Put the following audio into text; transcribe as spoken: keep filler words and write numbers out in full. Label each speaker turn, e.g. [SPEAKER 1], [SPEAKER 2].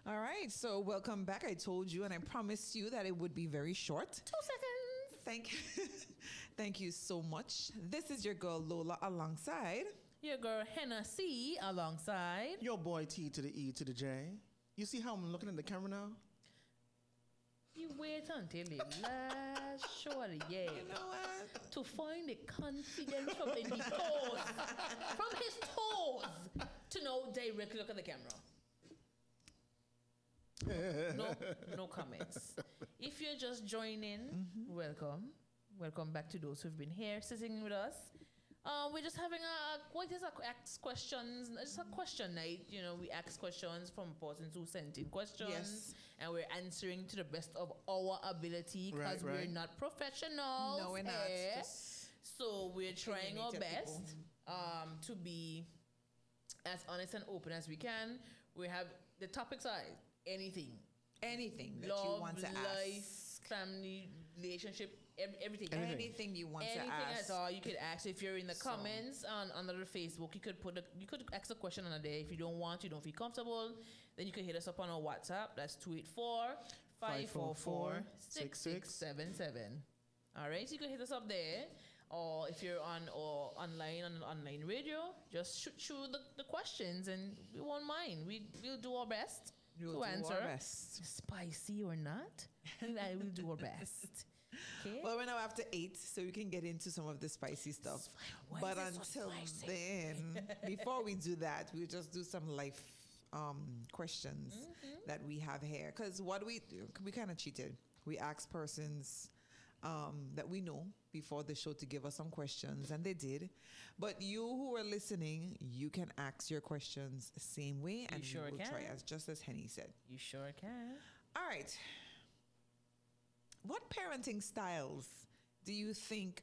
[SPEAKER 1] All right, so welcome back. I told you and I promised you that it would be very short.
[SPEAKER 2] Two seconds.
[SPEAKER 1] Thank Thank you so much. This is your girl Lola alongside
[SPEAKER 2] your girl Hennessy alongside
[SPEAKER 3] your boy T to the E to the J. You see how I'm looking at the camera now?
[SPEAKER 2] You wait until the last short, yeah.
[SPEAKER 1] You know what?
[SPEAKER 2] To find the confidence from his toes, from his toes, to know directly look at the camera. No, no comments. If you're just joining, mm-hmm. welcome, welcome back to those who've been here sitting with us. Uh, we're just having a what is a ask questions? It's a question night. You know, we ask questions from persons who sent in questions,
[SPEAKER 1] yes.
[SPEAKER 2] and we're answering to the best of our ability because
[SPEAKER 3] right, right.
[SPEAKER 2] we're not professionals.
[SPEAKER 1] No, we're not.
[SPEAKER 2] Eh?
[SPEAKER 1] Just
[SPEAKER 2] so we're trying our best
[SPEAKER 1] people.
[SPEAKER 2] um, to be as honest and open as we can. We have the topics are anything.
[SPEAKER 1] Anything that
[SPEAKER 2] Love,
[SPEAKER 1] you want to
[SPEAKER 2] life,
[SPEAKER 1] ask.
[SPEAKER 2] family, relationship, everything.
[SPEAKER 3] Anything,
[SPEAKER 1] anything you want
[SPEAKER 2] anything
[SPEAKER 1] to ask.
[SPEAKER 2] at all, you could ask. If you're in the
[SPEAKER 1] So.
[SPEAKER 2] comments on under the Facebook, you could put a, you could ask a question on a day. If you don't want, you don't feel comfortable, then you can hit us up on our WhatsApp. That's two eight four, five four four, six six seven seven. All right, so you can hit us up there. Or if you're on or online on online radio, just shoot through the, the questions and we won't mind. We we'll do our best.
[SPEAKER 1] We'll
[SPEAKER 2] to
[SPEAKER 1] do
[SPEAKER 2] answer,
[SPEAKER 1] our best.
[SPEAKER 2] spicy or not, I will do our best. Okay.
[SPEAKER 1] Well, we're now after eight, so we can get into some of the spicy stuff.
[SPEAKER 2] Why
[SPEAKER 1] but
[SPEAKER 2] is it so
[SPEAKER 1] until
[SPEAKER 2] spicy?
[SPEAKER 1] then, before we do that, we'll just do some life um, questions
[SPEAKER 2] Mm-hmm.
[SPEAKER 1] that we have here. Because what we do, we kind of cheated. We asked persons um, that we know before the show to give us some questions, and they did. But you who are listening, you can ask your questions the same way, and
[SPEAKER 2] sure
[SPEAKER 1] we will
[SPEAKER 2] can.
[SPEAKER 1] try, as just as Henny said.
[SPEAKER 2] You sure can.
[SPEAKER 1] All right. What parenting styles do you think